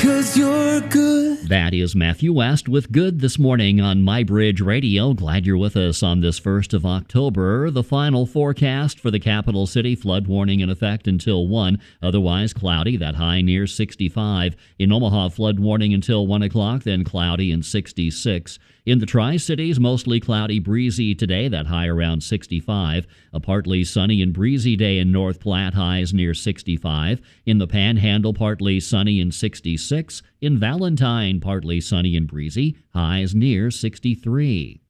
'cause you're good. That is Matthew West with Good this morning on MyBridge Radio. Glad you're with us on this 1st of October. The final forecast for the capital city, flood warning in effect until 1. Otherwise cloudy, that high near 65. In Omaha, flood warning until 1 o'clock, then cloudy and 66. In the Tri-Cities, mostly cloudy, breezy today, that high around 65. A partly sunny and breezy day in North Platte, highs near 65. In the Panhandle, partly sunny and 66. In Valentine, partly sunny and breezy, highs near 63.